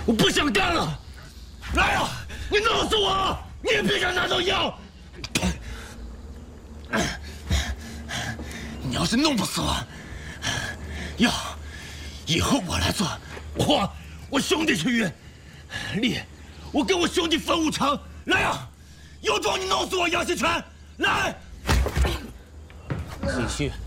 我不想干了！来呀，你弄死我，你也别想拿到药！你要是弄不死我，药以后我来做，我兄弟去约，力，我跟我兄弟分5成。来呀，有种你弄死我杨锡全！来！ 继续。